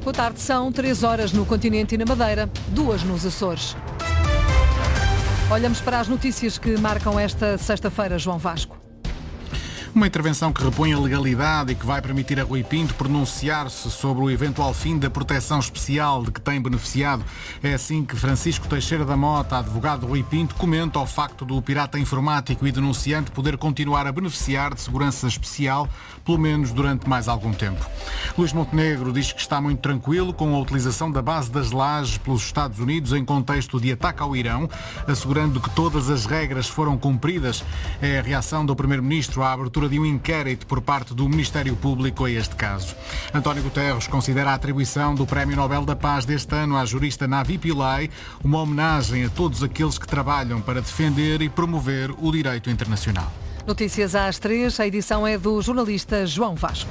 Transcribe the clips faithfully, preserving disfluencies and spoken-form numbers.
Boa tarde, são três horas no continente e na Madeira, duas nos Açores. Olhamos para as notícias que marcam esta sexta-feira, João Vasco. Uma intervenção que repõe a legalidade e que vai permitir a Rui Pinto pronunciar-se sobre o eventual fim da proteção especial de que tem beneficiado. É assim que Francisco Teixeira da Mota, advogado de Rui Pinto, comenta o facto do pirata informático e denunciante poder continuar a beneficiar de segurança especial, pelo menos durante mais algum tempo. Luís Montenegro diz que está muito tranquilo com a utilização da base das Lajes pelos Estados Unidos em contexto de ataque ao Irão, assegurando que todas as regras foram cumpridas. É a reação do Primeiro-Ministro à abertura de um inquérito por parte do Ministério Público a este caso. António Guterres considera a atribuição do Prémio Nobel da Paz deste ano à jurista Navi Pillay uma homenagem a todos aqueles que trabalham para defender e promover o direito internacional. Notícias às três, a edição é do jornalista João Vasco.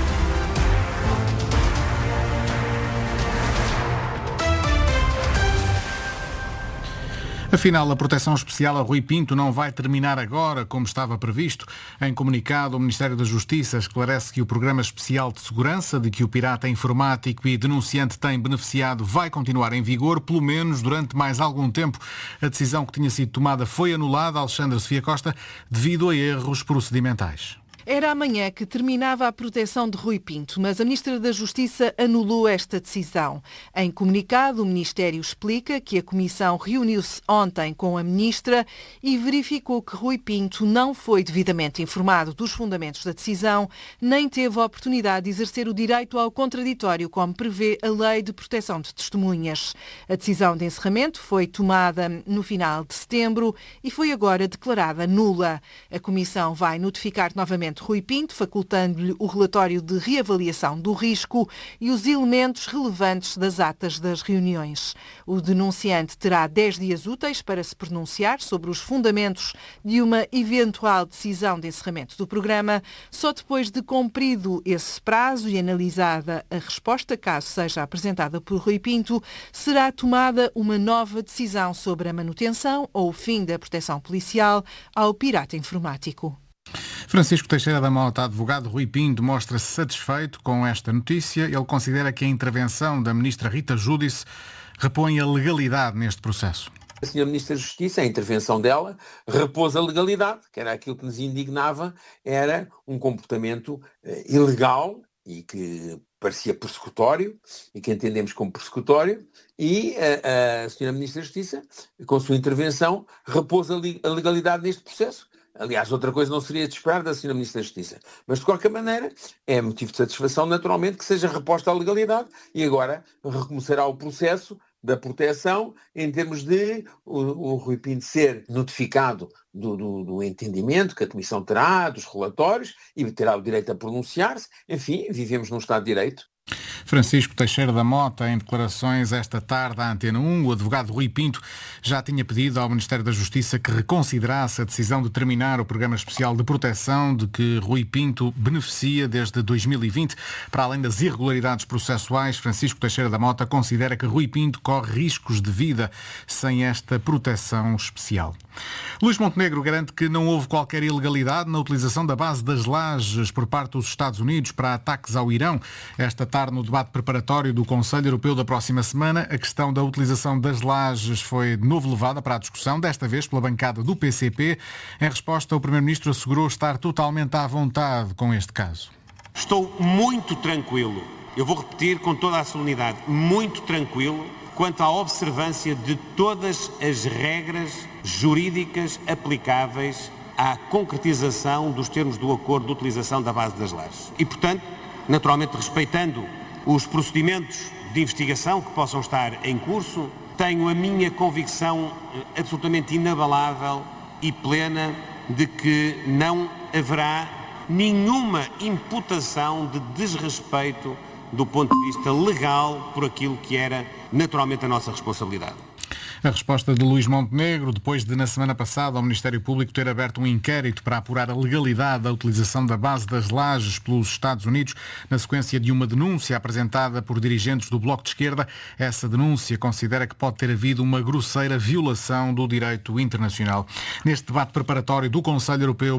Afinal, a proteção especial a Rui Pinto não vai terminar agora, como estava previsto. Em comunicado, o Ministério da Justiça esclarece que o Programa Especial de Segurança, de que o pirata informático e denunciante tem beneficiado, vai continuar em vigor, pelo menos durante mais algum tempo. A decisão que tinha sido tomada foi anulada, Alexandra Sofia Costa, devido a erros procedimentais. Era amanhã que terminava a proteção de Rui Pinto, mas a Ministra da Justiça anulou esta decisão. Em comunicado, o Ministério explica que a Comissão reuniu-se ontem com a Ministra e verificou que Rui Pinto não foi devidamente informado dos fundamentos da decisão, nem teve a oportunidade de exercer o direito ao contraditório, como prevê a Lei de Proteção de Testemunhas. A decisão de encerramento foi tomada no final de setembro e foi agora declarada nula. A Comissão vai notificar novamente Rui Pinto, facultando-lhe o relatório de reavaliação do risco e os elementos relevantes das atas das reuniões. O denunciante terá dez dias úteis para se pronunciar sobre os fundamentos de uma eventual decisão de encerramento do programa. Só depois de cumprido esse prazo e analisada a resposta, caso seja apresentada por Rui Pinto, será tomada uma nova decisão sobre a manutenção ou o fim da proteção policial ao pirata informático. Francisco Teixeira da Mota, advogado Rui Pinto, mostra-se satisfeito com esta notícia. Ele considera que a intervenção da ministra Rita Giudice repõe a legalidade neste processo. A senhora Ministra da Justiça, a intervenção dela, repôs a legalidade, que era aquilo que nos indignava, era um comportamento eh, ilegal e que parecia persecutório, e que entendemos como persecutório, e a, a senhora Ministra da Justiça, com a sua intervenção, repôs a, li, a legalidade neste processo. Aliás, outra coisa não seria de esperar da senhora Ministra da Justiça. Mas, de qualquer maneira, é motivo de satisfação, naturalmente, que seja reposta a legalidade e agora recomeçará o processo da proteção em termos de o, o Rui Pinto ser notificado do, do, do entendimento que a Comissão terá, dos relatórios, e terá o direito a pronunciar-se. Enfim, vivemos num Estado de Direito. Francisco Teixeira da Mota, em declarações esta tarde à Antena um, o advogado Rui Pinto já tinha pedido ao Ministério da Justiça que reconsiderasse a decisão de terminar o Programa Especial de Proteção de que Rui Pinto beneficia desde dois mil e vinte. Para além das irregularidades processuais, Francisco Teixeira da Mota considera que Rui Pinto corre riscos de vida sem esta proteção especial. Luís Montenegro garante que não houve qualquer ilegalidade na utilização da base das Lajes por parte dos Estados Unidos para ataques ao Irão. Esta tarde, no debate preparatório do Conselho Europeu da próxima semana, a questão da utilização das Lajes foi de novo levada para a discussão, desta vez pela bancada do P C P. Em resposta, o Primeiro-Ministro assegurou estar totalmente à vontade com este caso. Estou muito tranquilo, eu vou repetir com toda a solenidade, muito tranquilo quanto à observância de todas as regras jurídicas aplicáveis à concretização dos termos do acordo de utilização da base das Lajes. E, portanto, naturalmente respeitando os procedimentos de investigação que possam estar em curso, tenho a minha convicção absolutamente inabalável e plena de que não haverá nenhuma imputação de desrespeito do ponto de vista legal por aquilo que era naturalmente a nossa responsabilidade. A resposta de Luís Montenegro, depois de, na semana passada, o Ministério Público ter aberto um inquérito para apurar a legalidade da utilização da base das Lajes pelos Estados Unidos, na sequência de uma denúncia apresentada por dirigentes do Bloco de Esquerda. Essa denúncia considera que pode ter havido uma grosseira violação do direito internacional. Neste debate preparatório do Conselho Europeu,